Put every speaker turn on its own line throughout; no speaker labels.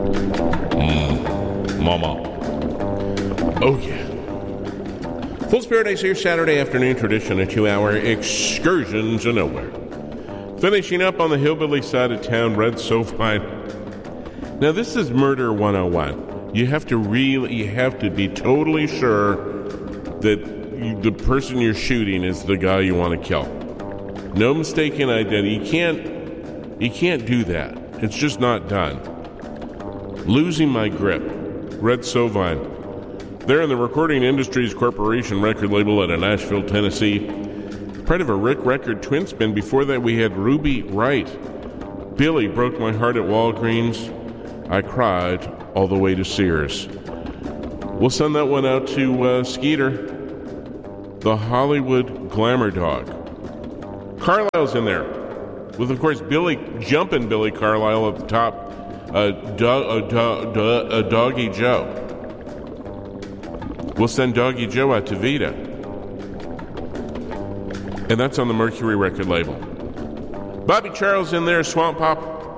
Mama. Oh, yeah. Fool's Paradise here, Saturday afternoon tradition, a 2-hour excursion to nowhere. Finishing up on the hillbilly side of town, Red Sovine. Now, this is Murder 101. You have to be totally sure that the person you're shooting is the guy you want to kill. No mistaken identity. You can't do that. It's just not done. Losing My Grip. Red Sovine. They're in the Recording Industries Corporation record label out of Nashville, Tennessee. Part of a Rick Record twin spin. Before that, we had Ruby Wright. Billy Broke My Heart at Walgreens. I Cried All the Way to Sears. We'll send that one out to Skeeter, the Hollywood Glamour Dog. Carlisle's in there, with, of course, Jumpin' Billy Carlisle at the top. Doggy Joe. We'll send Doggy Joe out to Vita. And that's on the Mercury record label. Bobby Charles in there, Swamp Pop.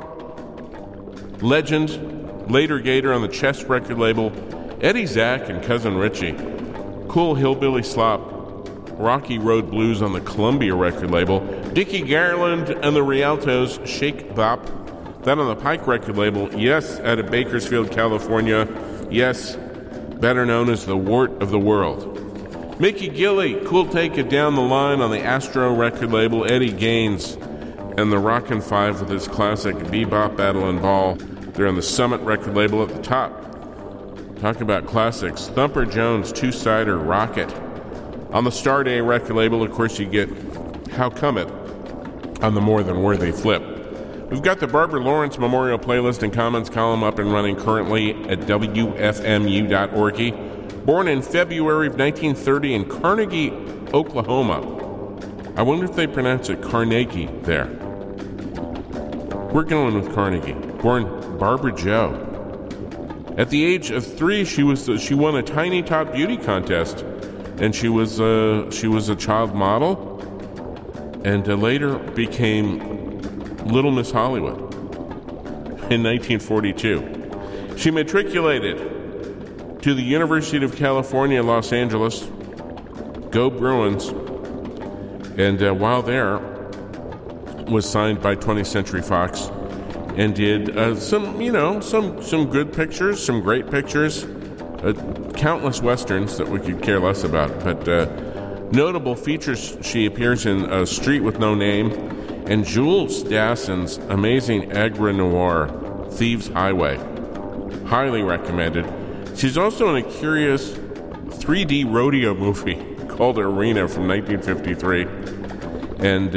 Legend, Later Gator on the Chess record label. Eddie Zach and Cousin Richie. Cool Hillbilly Slop. Rocky Road Blues on the Columbia record label. Dickie Garland and the Rialtos, Shake Bop. That on the Pike record label. Yes, out of Bakersfield, California. Yes, better known as the Wart of the World. Mickey Gilley, Cool Take It Down the Line on the Astro record label. Eddie Gaines and the Rockin' Five with his classic Bebop Battle and Ball. They're on the Summit record label at the top. Talk about classics. Thumper Jones, Two-Sider, Rocket. On the Starday record label, of course, you get How Come It on the More Than Worthy flip. We've got the Barbara Lawrence Memorial Playlist and Comments column up and running currently at WFMU.org. Born in February of 1930 in Carnegie, Oklahoma. I wonder if they pronounce it Carnegie there. We're going with Carnegie. Born Barbara Joe. At the age of 3, she won a Tiny Top Beauty contest, and she was a child model, and later became Little Miss Hollywood in 1942. She matriculated to the University of California, Los Angeles. Go Bruins! And while there, was signed by 20th Century Fox and did some good pictures, some great pictures, countless westerns that we could care less about. But notable features, she appears in Street with No Name and Jules Dassin's amazing Agra Noir, Thieves Highway. Highly recommended. She's also in a curious 3D rodeo movie called Arena from 1953 and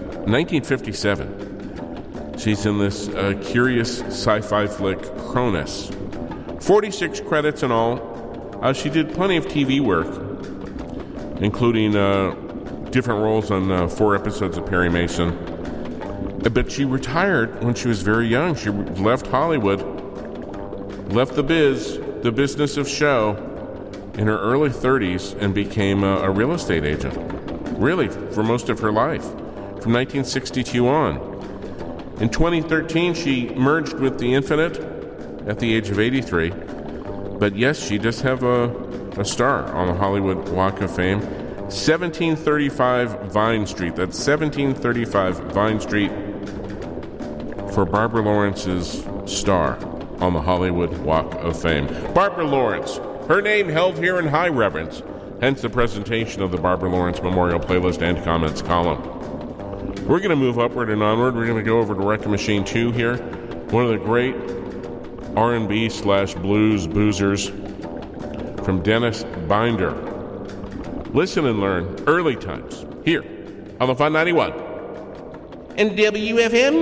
1957. She's in this curious sci-fi flick, Cronus. 46 credits in all. She did plenty of TV work, including different roles on 4 episodes of Perry Mason. But she retired when she was very young. She left Hollywood, left the business of show, in her early 30s and became a real estate agent, really, for most of her life, from 1962 on. In 2013, she merged with The Infinite at the age of 83. But yes, she does have a star on the Hollywood Walk of Fame. 1735 Vine Street. That's 1735 Vine Street for Barbara Lawrence's star on the Hollywood Walk of Fame. Barbara Lawrence, her name held here in high reverence, hence the presentation of the Barbara Lawrence Memorial Playlist and Comments column. We're going to move upward and onward. We're going to go over to Wrecking Machine 2 here, one of the great R&B/blues boozers from Dennis Binder. Listen and learn early times here on the Fun 91 and WFM.